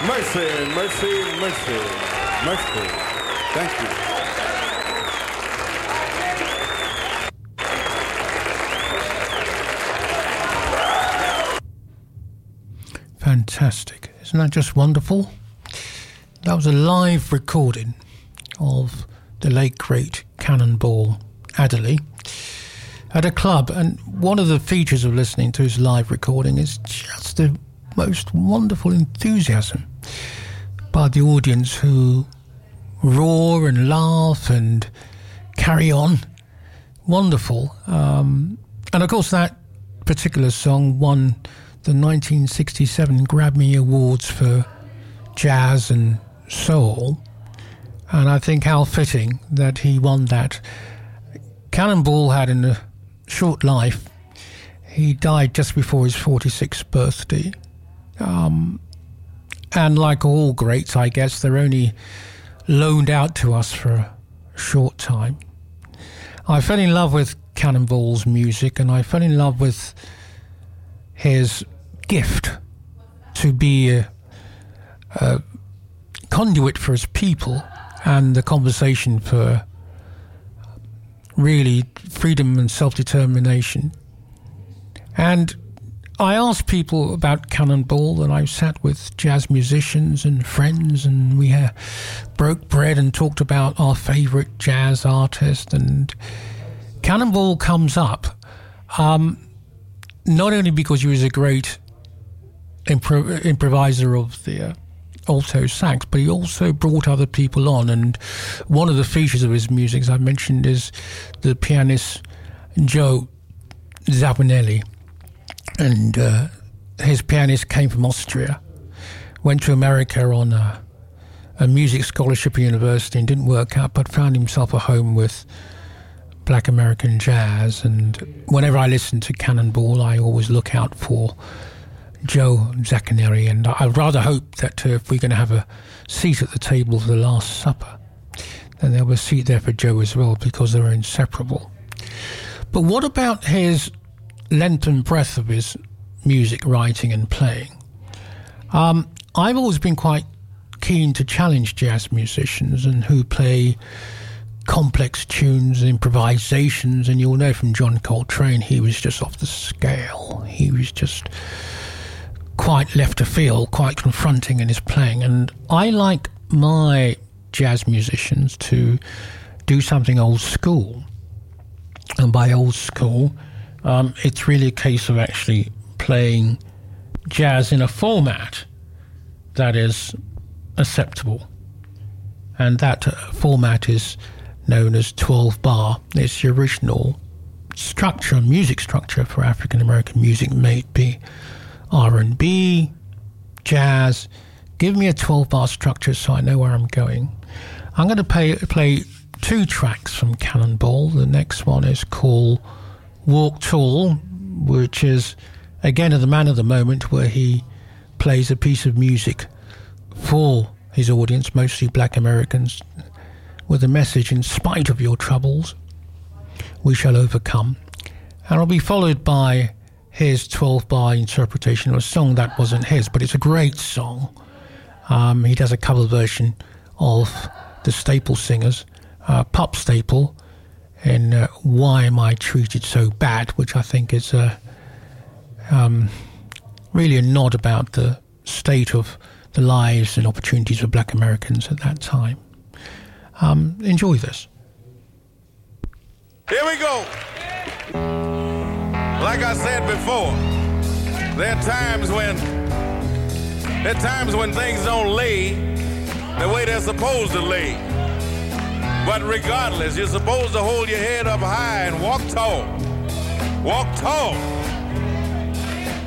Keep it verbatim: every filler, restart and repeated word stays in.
Mercy, mercy, mercy, mercy. Thank you. Fantastic. Isn't that just wonderful? That was a live recording of the late great Cannonball Adderley at a club, and one of the features of listening to his live recording is just the most wonderful enthusiasm by the audience who roar and laugh and carry on. Wonderful. Um, and of course that particular song won the nineteen sixty-seven Grammy Awards for Jazz and Soul, and I think how fitting that he won that. Cannonball had in a short life. He died just before his forty-sixth birthday. Um, and like all greats, I guess, they're only loaned out to us for a short time. I fell in love with Cannonball's music, and I fell in love with his gift to be a, a conduit for his people and the conversation for really freedom and self-determination. And I asked people about Cannonball, and I sat with jazz musicians and friends, and we uh, broke bread and talked about our favourite jazz artist, and Cannonball comes up um, not only because he was a great impro- improviser of the uh, alto sax, but he also brought other people on, and one of the features of his music, as I mentioned, is the pianist Joe Zawinuli. And uh, his pianist came from Austria, went to America on a, a music scholarship at university and didn't work out, but found himself a home with Black American jazz. And whenever I listen to Cannonball, I always look out for Joe Zawinuli, and I rather hope that uh, if we're going to have a seat at the table for the Last Supper, then there'll be a seat there for Joe as well, because they're inseparable. But what about his length and breadth of his music writing and playing? Um, I've always been quite keen to challenge jazz musicians and who play complex tunes and improvisations, and you'll know from John Coltrane, he was just off the scale. He was just quite left of field, quite confronting in his playing, and I like my jazz musicians to do something old school. And by old school, um, it's really a case of actually playing jazz in a format that is acceptable, and that uh, format is known as twelve bar. It's the original structure, music structure for African American music, may it be R and B, jazz. Give me a twelve bar structure so I know where I'm going. I'm going to play, play two tracks from Cannonball. The next one is called Walk Tall, which is again the man of the moment, where he plays a piece of music for his audience, mostly Black Americans, with a message: in spite of your troubles, we shall overcome. And it'll be followed by his twelve bar interpretation of a song that wasn't his, but it's a great song. Um, he does a cover version of the Staple Singers, uh, Pup Staple, in uh, Why Am I Treated So Bad, which I think is uh, um, really a nod about the state of the lives and opportunities of Black Americans at that time. Um, enjoy this. Here we go. Like I said before, there are times when there are times when things don't lay the way they're supposed to lay. But regardless, you're supposed to hold your head up high and walk tall. Walk tall.